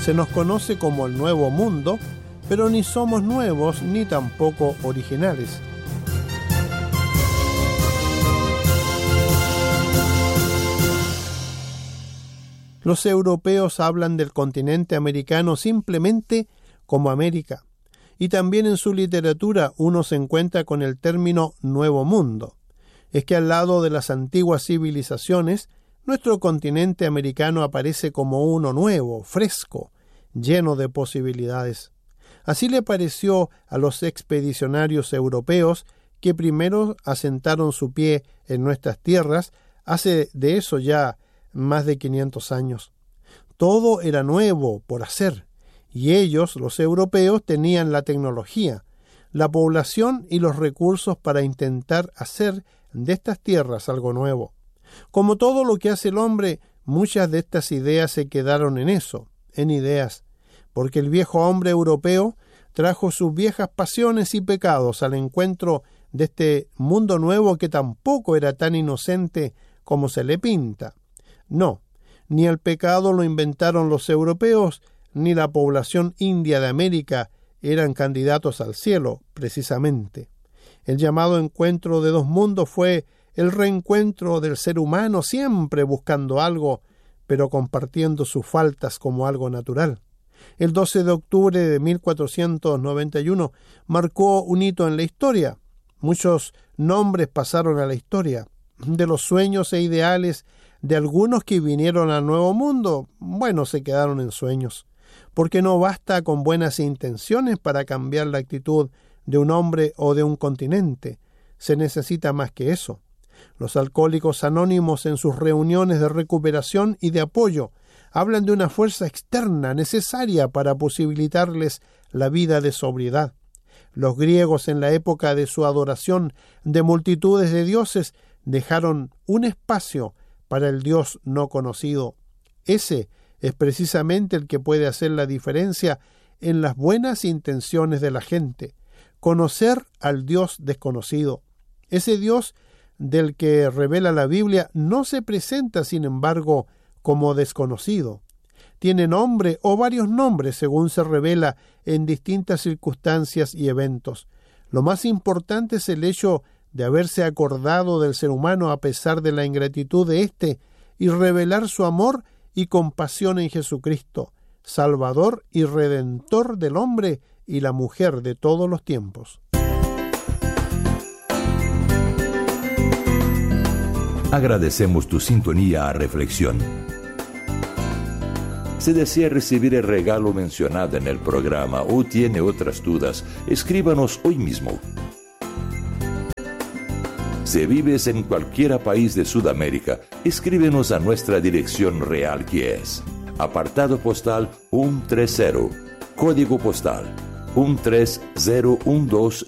Se nos conoce como el Nuevo Mundo, pero ni somos nuevos ni tampoco originales. Los europeos hablan del continente americano simplemente como América, y también en su literatura uno se encuentra con el término Nuevo Mundo. Es que al lado de las antiguas civilizaciones, nuestro continente americano aparece como uno nuevo, fresco, lleno de posibilidades. Así le pareció a los expedicionarios europeos que primero asentaron su pie en nuestras tierras hace de eso ya más de 500 años. Todo era nuevo por hacer, y ellos, los europeos, tenían la tecnología, la población y los recursos para intentar hacer de estas tierras algo nuevo. Como todo lo que hace el hombre, muchas de estas ideas se quedaron en eso, en ideas, porque el viejo hombre europeo trajo sus viejas pasiones y pecados al encuentro de este mundo nuevo que tampoco era tan inocente como se le pinta. No, ni el pecado lo inventaron los europeos, ni la población india de América eran candidatos al cielo, precisamente. El llamado encuentro de dos mundos fue el reencuentro del ser humano siempre buscando algo, pero compartiendo sus faltas como algo natural. El 12 de octubre de 1491 marcó un hito en la historia. Muchos nombres pasaron a la historia. De los sueños e ideales de algunos que vinieron al Nuevo Mundo, bueno, se quedaron en sueños, porque no basta con buenas intenciones para cambiar la actitud de un hombre o de un continente. Se necesita más que eso. Los alcohólicos anónimos en sus reuniones de recuperación y de apoyo hablan de una fuerza externa necesaria para posibilitarles la vida de sobriedad. Los griegos en la época de su adoración de multitudes de dioses dejaron un espacio para el Dios no conocido. Ese es precisamente el que puede hacer la diferencia en las buenas intenciones de la gente. Conocer al Dios desconocido. Ese Dios del que revela la Biblia no se presenta, sin embargo, como desconocido. Tiene nombre o varios nombres según se revela en distintas circunstancias y eventos. Lo más importante es el hecho de haberse acordado del ser humano a pesar de la ingratitud de éste y revelar su amor y compasión en Jesucristo, Salvador y Redentor del hombre y la mujer de todos los tiempos. Agradecemos tu sintonía a Reflexión. Si desea recibir el regalo mencionado en el programa o tiene otras dudas, escríbanos hoy mismo. Si vives en cualquier país de Sudamérica, escríbenos a nuestra dirección real, que es apartado postal 130, código postal 13012,